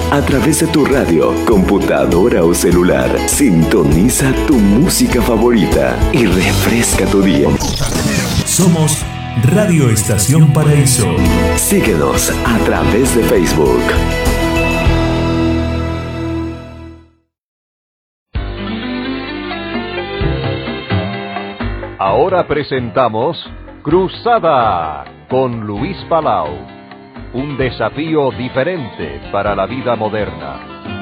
A través de tu radio, computadora o celular, sintoniza tu música favorita y refresca tu día. Somos Radio Estación Paraíso. Síguenos a través de Facebook. Ahora presentamos Cruzada con Luis Palau. Un desafío diferente para la vida moderna.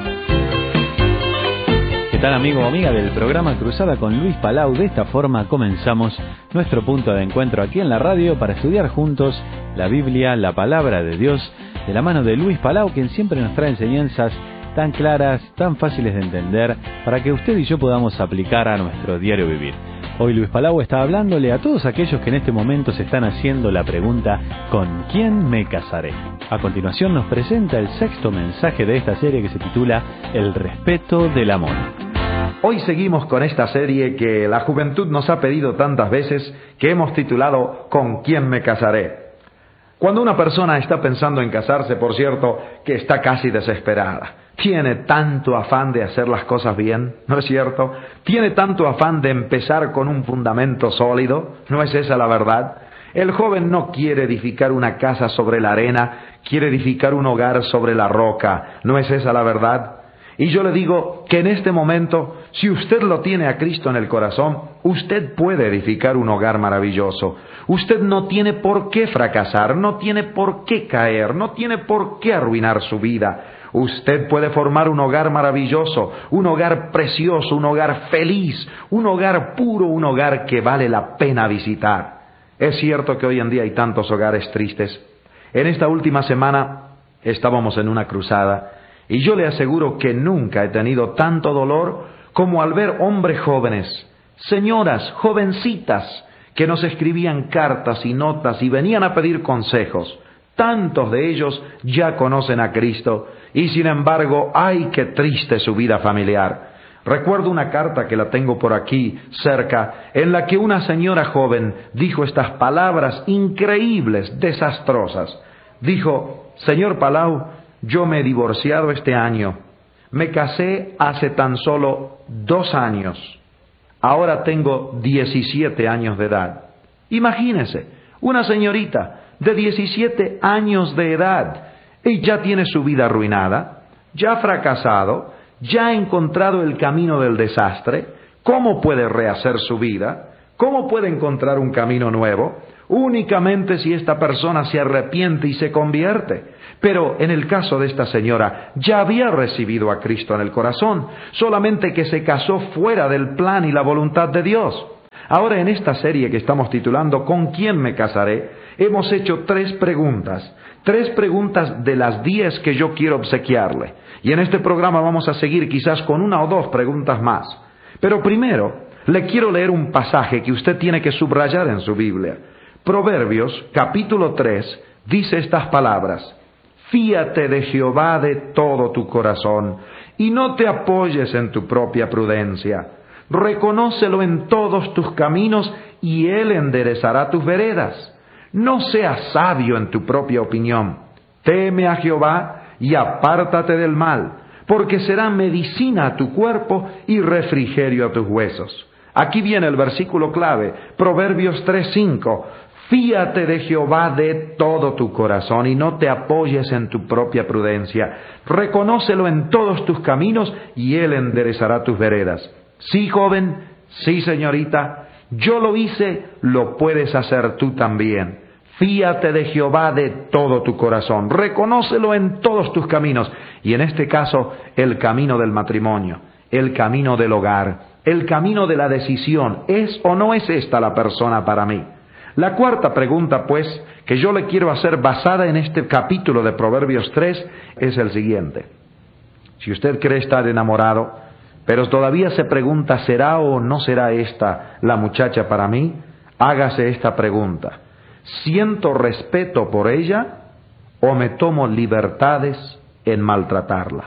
¿Qué tal, amigo o amiga del programa Cruzada con Luis Palau? De esta forma comenzamos nuestro punto de encuentro aquí en la radio para estudiar juntos la Biblia, la palabra de Dios, de la mano de Luis Palau, quien siempre nos trae enseñanzas tan claras, tan fáciles de entender, para que usted y yo podamos aplicar a nuestro diario vivir. Hoy Luis Palau está hablándole a todos aquellos que en este momento se están haciendo la pregunta ¿con quién me casaré? A continuación nos presenta el sexto mensaje de esta serie que se titula El respeto del amor. Hoy seguimos con esta serie que la juventud nos ha pedido tantas veces, que hemos titulado ¿Con quién me casaré? Cuando una persona está pensando en casarse, por cierto, que está casi desesperada. Tiene tanto afán de hacer las cosas bien, ¿no es cierto? Tiene tanto afán de empezar con un fundamento sólido, ¿no es esa la verdad? El joven no quiere edificar una casa sobre la arena, quiere edificar un hogar sobre la roca, ¿no es esa la verdad? Y yo le digo que en este momento, si usted lo tiene a Cristo en el corazón, usted puede edificar un hogar maravilloso. Usted no tiene por qué fracasar, no tiene por qué caer, no tiene por qué arruinar su vida. Usted puede formar un hogar maravilloso, un hogar precioso, un hogar feliz, un hogar puro, un hogar que vale la pena visitar. Es cierto que hoy en día hay tantos hogares tristes. En esta última semana estábamos en una cruzada y yo le aseguro que nunca he tenido tanto dolor como al ver hombres jóvenes, señoras, jovencitas, que nos escribían cartas y notas y venían a pedir consejos. Tantos de ellos ya conocen a Cristo y sin embargo, ¡ay, qué triste su vida familiar! Recuerdo una carta que la tengo por aquí cerca, en la que una señora joven dijo estas palabras increíbles, desastrosas. Dijo: Señor Palau, yo me he divorciado este año. Me casé hace tan solo 2 años. Ahora tengo 17 años de edad. Imagínese, una señorita de 17 años de edad y ya tiene su vida arruinada, ya ha fracasado, ya ha encontrado el camino del desastre. ¿Cómo puede rehacer su vida? ¿Cómo puede encontrar un camino nuevo? Únicamente si esta persona se arrepiente y se convierte. Pero en el caso de esta señora, ya había recibido a Cristo en el corazón, solamente que se casó fuera del plan y la voluntad de Dios. Ahora, en esta serie que estamos titulando ¿Con quién me casaré?, hemos hecho 3 preguntas. 3 preguntas de las 10 que yo quiero obsequiarle. Y en este programa vamos a seguir quizás con 1 o 2 preguntas más. Pero primero, le quiero leer un pasaje que usted tiene que subrayar en su Biblia. Proverbios, capítulo 3, dice estas palabras: Fíate de Jehová de todo tu corazón, y no te apoyes en tu propia prudencia. Reconócelo en todos tus caminos, y Él enderezará tus veredas. No seas sabio en tu propia opinión. Teme a Jehová y apártate del mal, porque será medicina a tu cuerpo y refrigerio a tus huesos. Aquí viene el versículo clave, Proverbios 3:5. Fíate de Jehová de todo tu corazón y no te apoyes en tu propia prudencia. Reconócelo en todos tus caminos y Él enderezará tus veredas. Sí, joven, sí, señorita, yo lo hice, lo puedes hacer tú también. Fíate de Jehová de todo tu corazón, reconócelo en todos tus caminos, y en este caso, el camino del matrimonio, el camino del hogar, el camino de la decisión, ¿es o no es esta la persona para mí? La cuarta pregunta, pues, que yo le quiero hacer basada en este capítulo de Proverbios 3, es el siguiente. Si usted cree estar enamorado, pero todavía se pregunta, ¿será o no será esta la muchacha para mí? Hágase esta pregunta: ¿siento respeto por ella o me tomo libertades en maltratarla?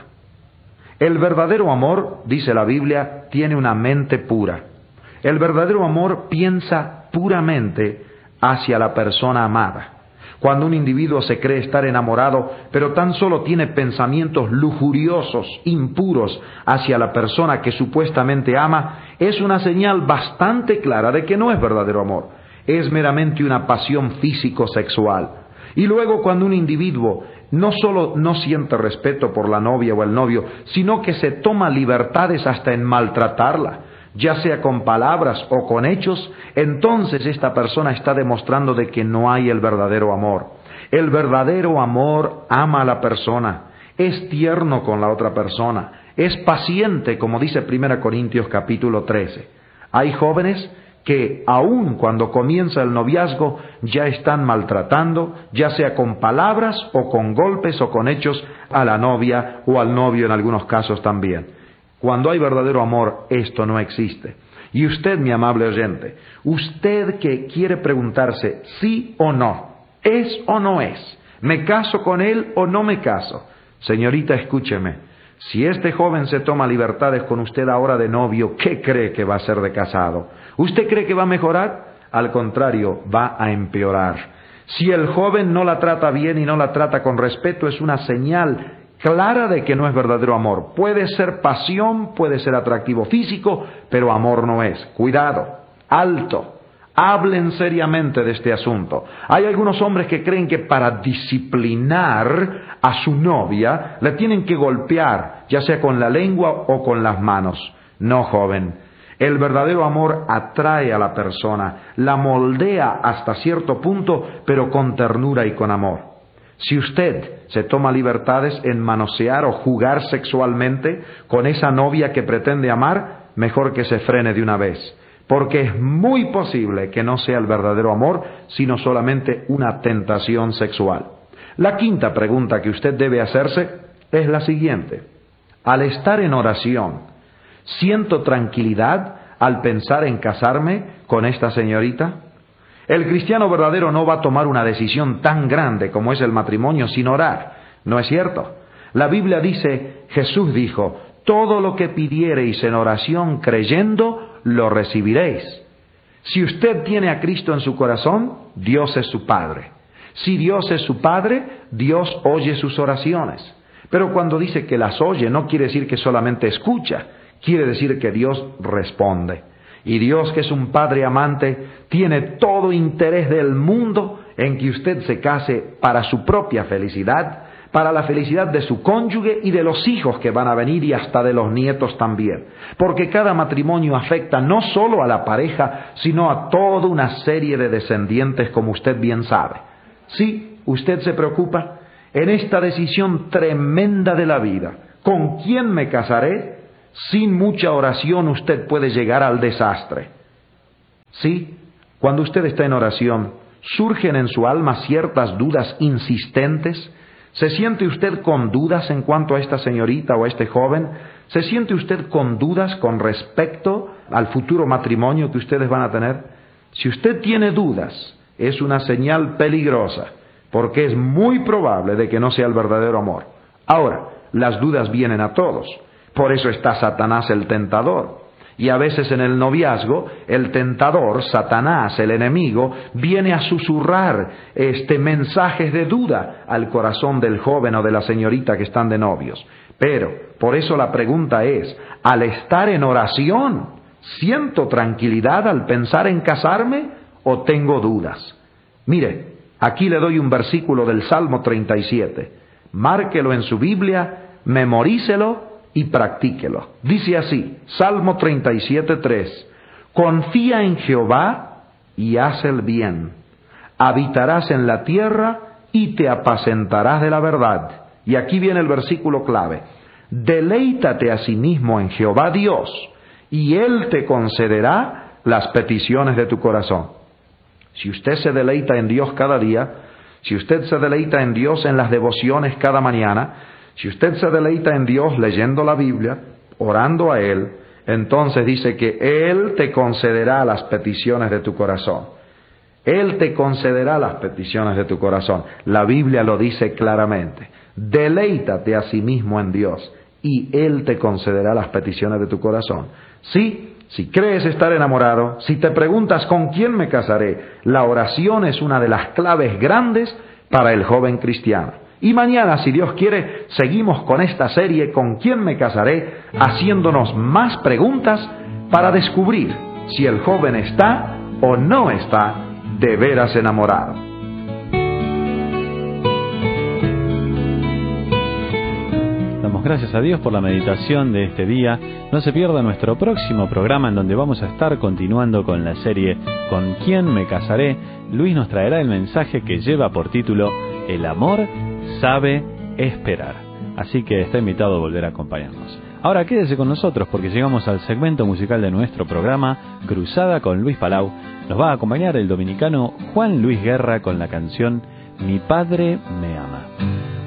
El verdadero amor, dice la Biblia, tiene una mente pura. El verdadero amor piensa puramente hacia la persona amada. Cuando un individuo se cree estar enamorado, pero tan solo tiene pensamientos lujuriosos, impuros, hacia la persona que supuestamente ama, es una señal bastante clara de que no es verdadero amor. Es meramente una pasión físico-sexual. Y luego cuando un individuo no solo no siente respeto por la novia o el novio, sino que se toma libertades hasta en maltratarla, ya sea con palabras o con hechos, entonces esta persona está demostrando de que no hay el verdadero amor. El verdadero amor ama a la persona, es tierno con la otra persona, es paciente, como dice 1 Corintios capítulo 13. Hay jóvenes que aun cuando comienza el noviazgo ya están maltratando, ya sea con palabras o con golpes o con hechos, a la novia o al novio en algunos casos también. Cuando hay verdadero amor, esto no existe. Y usted, mi amable oyente, usted que quiere preguntarse sí o no, es o no es, ¿me caso con él o no me caso? Señorita, escúcheme, si este joven se toma libertades con usted ahora de novio, ¿qué cree que va a ser de casado? ¿Usted cree que va a mejorar? Al contrario, va a empeorar. Si el joven no la trata bien y no la trata con respeto, es una señal clara de que no es verdadero amor. Puede ser pasión, puede ser atractivo físico, pero amor no es. Cuidado, alto, hablen seriamente de este asunto. Hay algunos hombres que creen que para disciplinar a su novia le tienen que golpear, ya sea con la lengua o con las manos. No, joven. El verdadero amor atrae a la persona, la moldea hasta cierto punto, pero con ternura y con amor. Si usted se toma libertades en manosear o jugar sexualmente con esa novia que pretende amar, mejor que se frene de una vez, porque es muy posible que no sea el verdadero amor, sino solamente una tentación sexual. La quinta pregunta que usted debe hacerse es la siguiente: al estar en oración, ¿siento tranquilidad al pensar en casarme con esta señorita? El cristiano verdadero no va a tomar una decisión tan grande como es el matrimonio sin orar, ¿no es cierto? La Biblia dice, Jesús dijo, todo lo que pidiereis en oración creyendo, lo recibiréis. Si usted tiene a Cristo en su corazón, Dios es su Padre. Si Dios es su Padre, Dios oye sus oraciones. Pero cuando dice que las oye, no quiere decir que solamente escucha, quiere decir que Dios responde. Y Dios, que es un Padre amante, tiene todo interés del mundo en que usted se case para su propia felicidad, para la felicidad de su cónyuge y de los hijos que van a venir y hasta de los nietos también. Porque cada matrimonio afecta no solo a la pareja, sino a toda una serie de descendientes, como usted bien sabe. Sí, usted se preocupa en esta decisión tremenda de la vida. ¿Con quién me casaré? Sin mucha oración usted puede llegar al desastre. Sí, cuando usted está en oración, surgen en su alma ciertas dudas insistentes. ¿Se siente usted con dudas en cuanto a esta señorita o a este joven? ¿Se siente usted con dudas con respecto al futuro matrimonio que ustedes van a tener? Si usted tiene dudas, es una señal peligrosa, porque es muy probable de que no sea el verdadero amor. Ahora, las dudas vienen a todos. Por eso está Satanás el tentador. Y a veces en el noviazgo, el tentador, Satanás, el enemigo, viene a susurrar mensajes de duda al corazón del joven o de la señorita que están de novios. Pero, por eso la pregunta es, al estar en oración, ¿siento tranquilidad al pensar en casarme o tengo dudas? Mire, aquí le doy un versículo del Salmo 37. Márquelo en su Biblia, memorícelo y practíquelo. Dice así, Salmo 37:3, confía en Jehová y haz el bien. Habitarás en la tierra y te apacentarás de la verdad. Y aquí viene el versículo clave. Deleítate a sí mismo en Jehová Dios, y Él te concederá las peticiones de tu corazón. Si usted se deleita en Dios cada día, si usted se deleita en Dios en las devociones cada mañana, si usted se deleita en Dios leyendo la Biblia, orando a Él, entonces dice que Él te concederá las peticiones de tu corazón. Él te concederá las peticiones de tu corazón. La Biblia lo dice claramente. Deleítate a sí mismo en Dios y Él te concederá las peticiones de tu corazón. Sí, Si crees estar enamorado, si te preguntas ¿con quién me casaré?, la oración es una de las claves grandes para el joven cristiano. Y mañana, si Dios quiere, seguimos con esta serie ¿Con quién me casaré?, haciéndonos más preguntas para descubrir si el joven está o no está de veras enamorado. Damos gracias a Dios por la meditación de este día. No se pierda nuestro próximo programa en donde vamos a estar continuando con la serie ¿Con quién me casaré? Luis nos traerá el mensaje que lleva por título El amor sabe esperar. Así que está invitado a volver a acompañarnos. Ahora quédese con nosotros porque llegamos al segmento musical de nuestro programa Cruzada con Luis Palau. Nos va a acompañar el dominicano Juan Luis Guerra con la canción Mi Padre me ama.